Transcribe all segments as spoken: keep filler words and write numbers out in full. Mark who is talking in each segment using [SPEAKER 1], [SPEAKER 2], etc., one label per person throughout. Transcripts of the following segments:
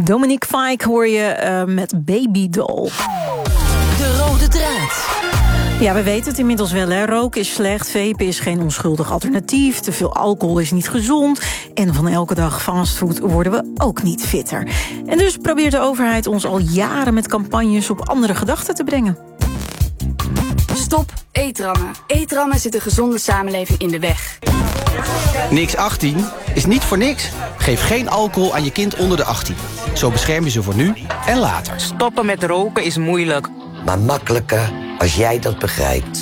[SPEAKER 1] Dominique Fike hoor je uh, met Baby Doll.
[SPEAKER 2] De rode draad.
[SPEAKER 1] Ja, we weten het inmiddels wel, hè. Roken is slecht, vapen is geen onschuldig alternatief, te veel alcohol is niet gezond en van elke dag fastfood worden we ook niet fitter. En dus probeert de overheid ons al jaren met campagnes op andere gedachten te brengen.
[SPEAKER 3] Stop eetrammen. Eetrammen zit een gezonde samenleving in de weg.
[SPEAKER 4] Niks achttien is niet voor niks. Geef geen alcohol aan je kind onder de achttien. Zo bescherm je ze voor nu en later.
[SPEAKER 5] Stoppen met roken is moeilijk.
[SPEAKER 6] Maar makkelijker als jij dat begrijpt.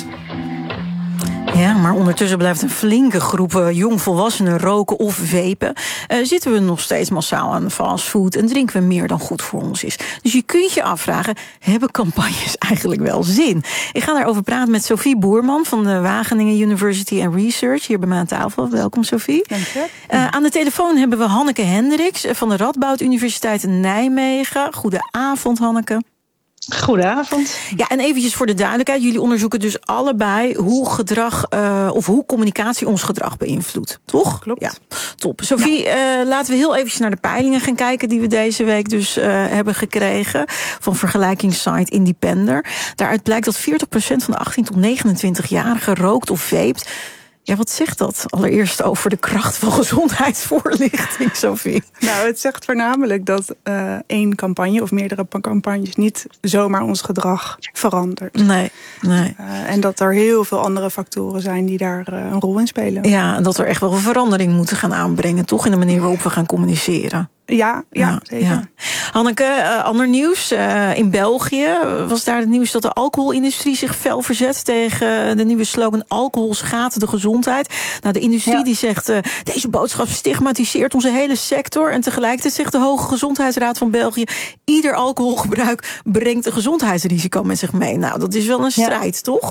[SPEAKER 1] Ja, maar ondertussen blijft een flinke groep uh, jongvolwassenen roken of vapen. Uh, zitten we nog steeds massaal aan fastfood en drinken we meer dan goed voor ons is. Dus je kunt je afvragen, hebben campagnes eigenlijk wel zin? Ik ga daarover praten met Sophie Boerman van de Wageningen University and Research. Hier bij mij aan tafel. Welkom, Sophie.
[SPEAKER 7] Dank je.
[SPEAKER 1] Uh, aan de telefoon hebben we Hanneke Hendricks van de Radboud Universiteit in Nijmegen. Goedenavond, Hanneke.
[SPEAKER 7] Goedenavond.
[SPEAKER 1] Ja, en eventjes voor de duidelijkheid. Jullie onderzoeken dus allebei hoe gedrag uh, of hoe communicatie ons gedrag beïnvloedt. Toch?
[SPEAKER 7] Klopt.
[SPEAKER 1] Ja, top. Sophie, ja. uh, laten we heel eventjes naar de peilingen gaan kijken die we deze week dus uh, hebben gekregen van vergelijkingssite Independer. Daaruit blijkt dat veertig procent van de achttien tot negenentwintig-jarigen rookt of vapet. Ja, wat zegt dat allereerst over de kracht van gezondheidsvoorlichting, Sophie?
[SPEAKER 7] Nou, het zegt voornamelijk dat uh, één campagne of meerdere campagnes niet zomaar ons gedrag verandert.
[SPEAKER 1] Nee, nee.
[SPEAKER 7] Uh, en dat er heel veel andere factoren zijn die daar uh, een rol in spelen.
[SPEAKER 1] Ja, en dat er echt wel een verandering moeten gaan aanbrengen, toch? In de manier waarop we gaan communiceren.
[SPEAKER 7] Ja, ja, ja, zeker. Ja.
[SPEAKER 1] Hanneke, uh, ander nieuws. Uh, in België was daar het nieuws dat de alcoholindustrie zich fel verzet tegen de nieuwe slogan alcohol schaadt de gezondheid. Nou, de industrie ja. die zegt, uh, deze boodschap stigmatiseert onze hele sector. En tegelijkertijd zegt de Hoge Gezondheidsraad van België, ieder alcoholgebruik brengt een gezondheidsrisico met zich mee. Nou, dat is wel een strijd, ja. toch?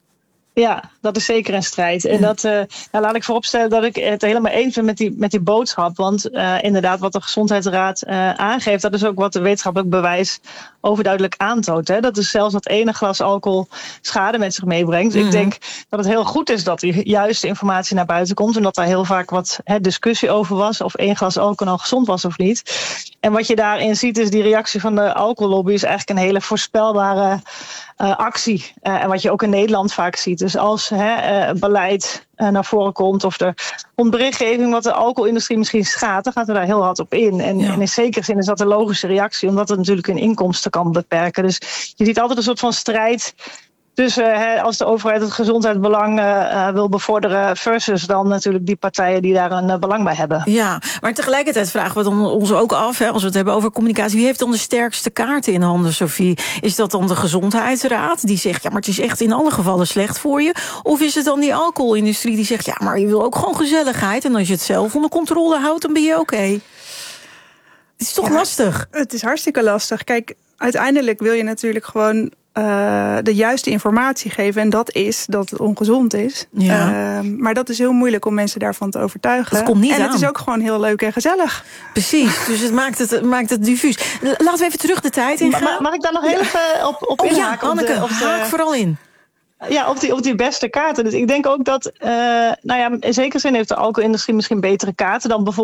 [SPEAKER 8] Ja, dat is zeker een strijd. En dat, uh, nou, laat ik vooropstellen dat ik het helemaal eens ben met die, met die boodschap. Want uh, inderdaad, wat de Gezondheidsraad uh, aangeeft, dat is ook wat de wetenschappelijk bewijs overduidelijk aantoont. Hè? Dat is zelfs dat ene glas alcohol schade met zich meebrengt. Dus mm. ik denk dat het heel goed is dat die juiste informatie naar buiten komt. En dat daar heel vaak wat hè, discussie over was. Of één glas alcohol nou gezond was of niet. En wat je daarin ziet is die reactie van de alcohollobby is eigenlijk een hele voorspelbare uh, actie. Uh, en wat je ook in Nederland vaak ziet. Dus als hè, uh, beleid uh, naar voren komt of er komt berichtgeving wat de alcoholindustrie misschien schaadt, dan gaat er daar heel hard op in. En, ja. en in zekere zin is dat een logische reactie, omdat het natuurlijk hun inkomsten kan beperken. Dus je ziet altijd een soort van strijd tussen uh, als de overheid het gezondheidsbelang uh, wil bevorderen versus dan natuurlijk die partijen die daar een uh, belang bij hebben.
[SPEAKER 1] Ja, maar tegelijkertijd vragen we dan ons ook af, hè, als we het hebben over communicatie, wie heeft dan de sterkste kaarten in handen, Sophie? Is dat dan de Gezondheidsraad die zegt, ja, maar het is echt in alle gevallen slecht voor je? Of is het dan die alcoholindustrie die zegt, ja, maar je wil ook gewoon gezelligheid en als je het zelf onder controle houdt, dan ben je oké? Okay. Het is toch ja, lastig?
[SPEAKER 7] Het is hartstikke lastig. Kijk, uiteindelijk wil je natuurlijk gewoon Uh, de juiste informatie geven. En dat is dat het ongezond is. Ja. Uh, maar dat is heel moeilijk om mensen daarvan te overtuigen.
[SPEAKER 1] Dat komt niet
[SPEAKER 7] en
[SPEAKER 1] aan.
[SPEAKER 7] Het is ook gewoon heel leuk en gezellig.
[SPEAKER 1] Precies, dus het maakt het, maakt het diffuus. Laten we even terug de tijd ingaan.
[SPEAKER 8] Mag, mag ik daar nog heel even op, op
[SPEAKER 1] oh,
[SPEAKER 8] inhaken?
[SPEAKER 1] Ja, Hanneke,
[SPEAKER 8] op de, op de,
[SPEAKER 1] haak vooral in.
[SPEAKER 8] Ja, op die, op die beste kaarten. Dus ik denk ook dat, uh, nou ja, in zekere zin heeft de alcoholindustrie misschien betere kaarten dan bijvoorbeeld